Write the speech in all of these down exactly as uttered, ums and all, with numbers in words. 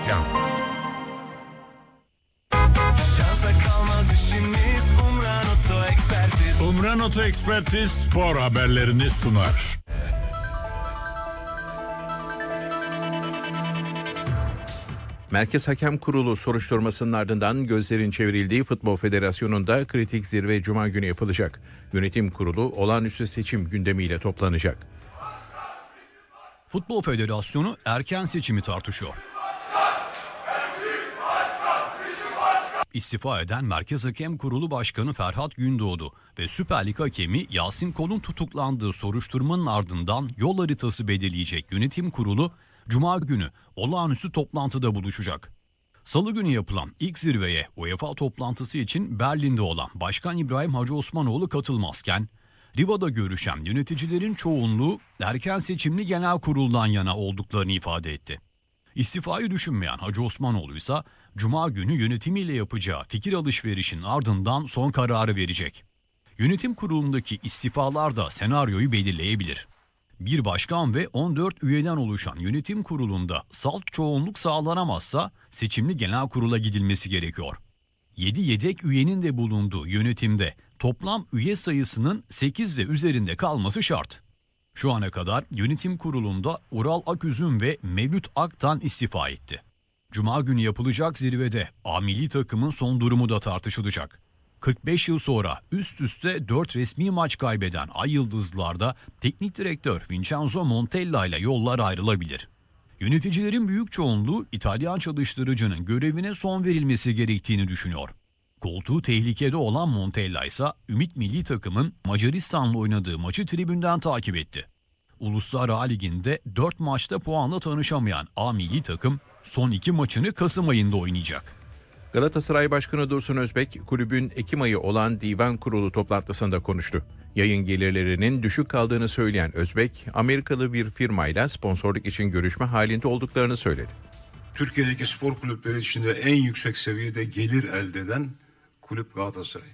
Hakem. Şansa kalmaz işimiz, Umran Oto Ekspertiz. Umran Oto Ekspertiz spor haberlerini sunar. Merkez Hakem Kurulu soruşturmasının ardından gözlerin çevrildiği Futbol Federasyonu'nda kritik zirve Cuma günü yapılacak. Yönetim Kurulu olağanüstü seçim gündemiyle toplanacak. Futbol Federasyonu erken seçimi tartışıyor. İstifa eden Merkez Hakem Kurulu Başkanı Ferhat Gündoğdu ve Süper Lig hakemi Yasin Kol'un tutuklandığı soruşturmanın ardından yol haritası belirleyecek Yönetim Kurulu, Cuma günü olağanüstü toplantıda buluşacak. Salı günü yapılan ilk zirveye UEFA toplantısı için Berlin'de olan Başkan İbrahim Hacı Osmanoğlu katılmazken, Riva'da görüşen yöneticilerin çoğunluğu erken seçimli genel kuruldan yana olduklarını ifade etti. İstifayı düşünmeyen Hacı Osmanoğlu ise Cuma günü yönetimiyle yapacağı fikir alışverişinin ardından son kararı verecek. Yönetim kurulundaki istifalar da senaryoyu belirleyebilir. Bir başkan ve on dört üyeden oluşan yönetim kurulunda salt çoğunluk sağlanamazsa seçimli genel kurula gidilmesi gerekiyor. yedi yedek üyenin de bulunduğu yönetimde toplam üye sayısının sekiz ve üzerinde kalması şart. Şu ana kadar yönetim kurulunda Ural Aküzüm ve Mevlüt Aktan istifa etti. Cuma günü yapılacak zirvede A milli takımın son durumu da tartışılacak. kırk beş yıl sonra üst üste dört resmi maç kaybeden Ay Yıldızlılar'da teknik direktör Vincenzo Montella ile yollar ayrılabilir. Yöneticilerin büyük çoğunluğu İtalyan çalıştırıcının görevine son verilmesi gerektiğini düşünüyor. Koltuğu tehlikede olan Montella ise Ümit milli takımın Macaristan'la oynadığı maçı tribünden takip etti. Uluslar A Ligi'nde dört maçta puanla tanışamayan A milli takım son iki maçını Kasım ayında oynayacak. Galatasaray Başkanı Dursun Özbek, kulübün Ekim ayı olan Divan Kurulu toplantısında konuştu. Yayın gelirlerinin düşük kaldığını söyleyen Özbek, Amerikalı bir firmayla sponsorluk için görüşme halinde olduklarını söyledi. Türkiye'deki spor kulüpleri içinde en yüksek seviyede gelir elde eden kulüp Galatasaray.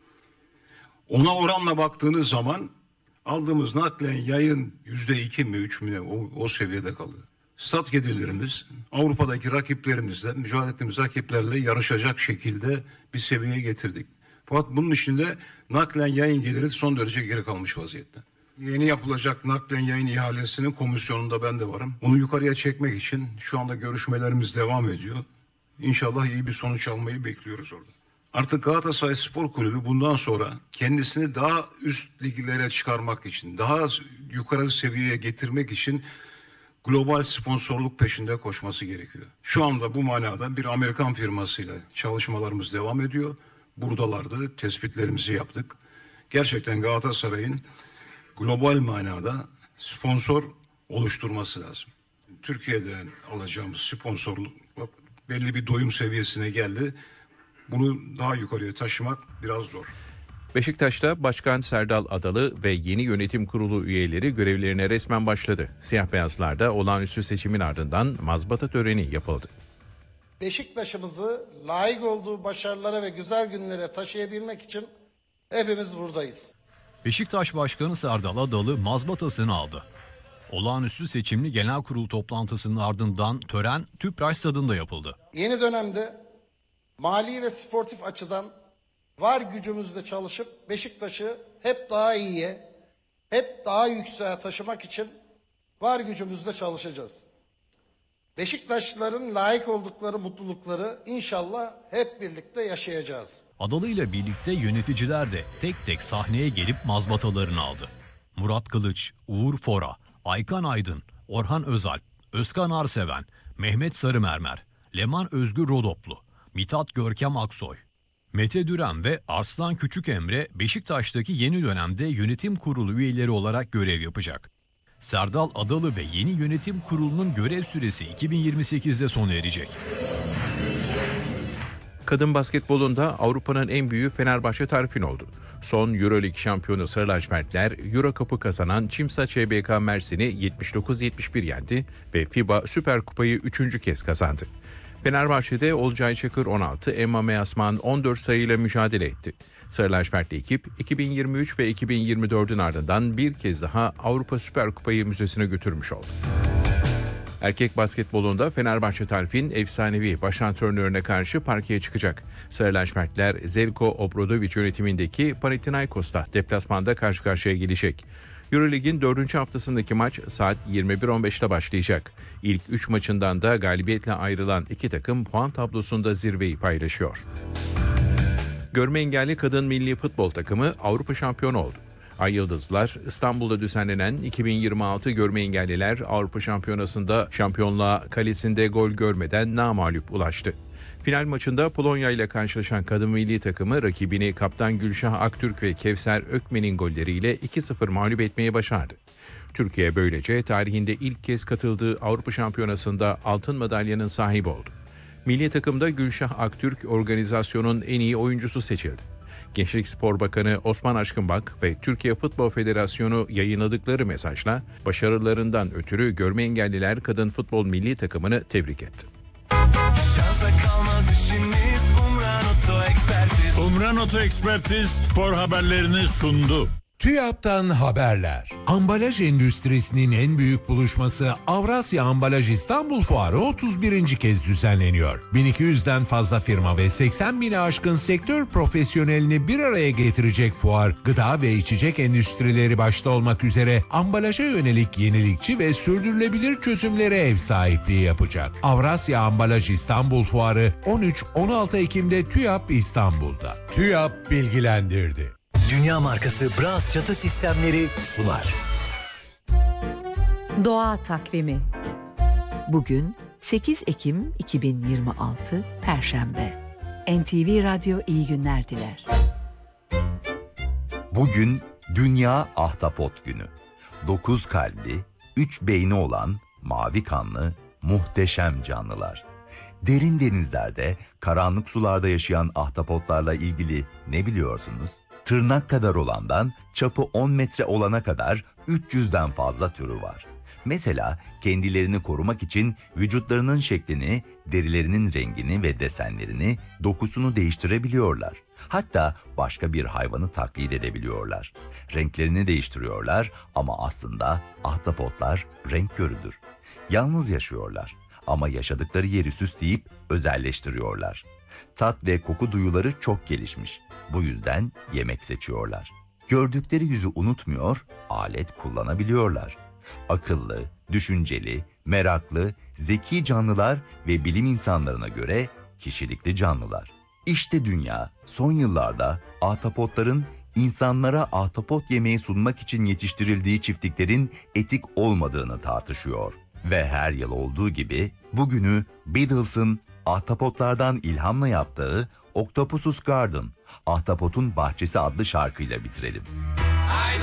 Ona oranla baktığınız zaman aldığımız naklen yayın yüzde iki mi üç mü o, o seviyede kalıyor. Stat gelirlerimiz Avrupa'daki rakiplerimizle, mücadele ettiğimiz rakiplerle yarışacak şekilde bir seviyeye getirdik. Fakat bunun içinde naklen yayın geliri son derece geri kalmış vaziyette. Yeni yapılacak naklen yayın ihalesinin komisyonunda ben de varım. Onu yukarıya çekmek için şu anda görüşmelerimiz devam ediyor. İnşallah iyi bir sonuç almayı bekliyoruz orada. Artık Galatasaray Spor Kulübü bundan sonra kendisini daha üst liglere çıkarmak için, daha yukarı seviyeye getirmek için global sponsorluk peşinde koşması gerekiyor. Şu anda bu manada bir Amerikan firmasıyla çalışmalarımız devam ediyor. Buradalardı, tespitlerimizi yaptık. Gerçekten Galatasaray'ın global manada sponsor oluşturması lazım. Türkiye'den alacağımız sponsorluk belli bir doyum seviyesine geldi. Bunu daha yukarıya taşımak biraz zor. Beşiktaş'ta Başkan Serdal Adalı ve yeni yönetim kurulu üyeleri görevlerine resmen başladı. Siyah beyazlarda olağanüstü seçimin ardından mazbata töreni yapıldı. Beşiktaş'ımızı layık olduğu başarılara ve güzel günlere taşıyabilmek için hepimiz buradayız. Beşiktaş Başkanı Serdal Adalı mazbatasını aldı. Olağanüstü seçimli genel kurul toplantısının ardından tören Tüpraş Stadı'nda yapıldı. Yeni dönemde mali ve sportif açıdan var gücümüzle çalışıp Beşiktaş'ı hep daha iyiye, hep daha yükseğe taşımak için var gücümüzle çalışacağız. Beşiktaşlıların layık oldukları mutlulukları inşallah hep birlikte yaşayacağız. Adalı ile birlikte yöneticiler de tek tek sahneye gelip mazbatalarını aldı. Murat Kılıç, Uğur Fora, Aykan Aydın, Orhan Özalp, Özkan Arseven, Mehmet Sarımermer, Leman Özgür Rodoplu, Mithat Görkem Aksoy, Mete Düren ve Arslan Küçükemre Beşiktaş'taki yeni dönemde yönetim kurulu üyeleri olarak görev yapacak. Serdal Adalı ve yeni yönetim kurulunun görev süresi iki bin yirmi sekizde sona erecek. Kadın basketbolunda Avrupa'nın en büyüğü Fenerbahçe tarifin oldu. Son Euroleague şampiyonu Sarı Lacivertler Euro Cup'ı kazanan Çimsa C B K Mersin'i yetmiş dokuz yetmiş bir yendi ve FIBA Süper Kupayı üçüncü kez kazandı. Fenerbahçe'de Olcay Çakır on altı, Emma Measman on dört sayıyla mücadele etti. Sarı lacivertli ekip iki bin yirmi üç ve iki bin yirmi dördün ardından bir kez daha Avrupa Süper Kupayı müzesine götürmüş oldu. Erkek basketbolunda Fenerbahçe Tarfin efsanevi baş antrenörüne karşı parkeye çıkacak. Sarı lacivertler Zeljko Obradović yönetimindeki Panathinaikos'ta deplasmanda karşı karşıya gelecek. Eurolig'in dördüncü haftasındaki maç saat yirmi bir on beşte başlayacak. İlk üç maçından da galibiyetle ayrılan iki takım puan tablosunda zirveyi paylaşıyor. Görme engelli kadın milli futbol takımı Avrupa şampiyonu oldu. Ay Yıldızlar İstanbul'da düzenlenen iki bin yirmi altı Görme Engelliler Avrupa Şampiyonası'nda şampiyonluğa kalesinde gol görmeden namağlup ulaştı. Final maçında Polonya ile karşılaşan kadın milli takımı rakibini kaptan Gülşah Aktürk ve Kevser Ökmen'in golleriyle iki sıfır mağlup etmeyi başardı. Türkiye böylece tarihinde ilk kez katıldığı Avrupa Şampiyonası'nda altın madalyanın sahibi oldu. Milli takımda Gülşah Aktürk organizasyonun en iyi oyuncusu seçildi. Gençlik Spor Bakanı Osman Aşkınbak ve Türkiye Futbol Federasyonu yayınladıkları mesajla başarılarından ötürü Görme Engelliler Kadın Futbol Milli Takımını tebrik etti. Şansa kalmaz işimiz Umran Oto Ekspertiz. Umran Oto Ekspertiz spor haberlerini sundu. TÜYAP'tan haberler. Ambalaj endüstrisinin en büyük buluşması Avrasya Ambalaj İstanbul Fuarı otuz birinci kez düzenleniyor. bin iki yüzden fazla firma ve seksen bine aşkın sektör profesyonelini bir araya getirecek fuar, gıda ve içecek endüstrileri başta olmak üzere ambalaja yönelik yenilikçi ve sürdürülebilir çözümlere ev sahipliği yapacak. Avrasya Ambalaj İstanbul Fuarı on üç on altı Ekim'de TÜYAP İstanbul'da. TÜYAP bilgilendirdi. Dünya markası Bras çatı sistemleri sunar. Doğa takvimi. Bugün sekiz Ekim iki bin yirmi altı Perşembe. N T V Radyo iyi günler diler. Bugün Dünya Ahtapot Günü. Dokuz kalpli, üç beyni olan mavi kanlı muhteşem canlılar. Derin denizlerde, karanlık sularda yaşayan ahtapotlarla ilgili ne biliyorsunuz? Tırnak kadar olandan çapı on metre olana kadar üç yüzden fazla türü var. Mesela kendilerini korumak için vücutlarının şeklini, derilerinin rengini ve desenlerini, dokusunu değiştirebiliyorlar. Hatta başka bir hayvanı taklit edebiliyorlar. Renklerini değiştiriyorlar ama aslında ahtapotlar renk körüdür. Yalnız yaşıyorlar ama yaşadıkları yeri süsleyip özelleştiriyorlar. Tat ve koku duyuları çok gelişmiş. Bu yüzden yemek seçiyorlar. Gördükleri yüzü unutmuyor, alet kullanabiliyorlar. Akıllı, düşünceli, meraklı, zeki canlılar ve bilim insanlarına göre kişilikli canlılar. İşte dünya son yıllarda ahtapotların insanlara ahtapot yemeği sunmak için yetiştirildiği çiftliklerin etik olmadığını tartışıyor. Ve her yıl olduğu gibi bugünü Beatles'ın ahtapotlardan ilhamla yaptığı Octopus's Garden, Ahtapotun Bahçesi adlı şarkıyla bitirelim.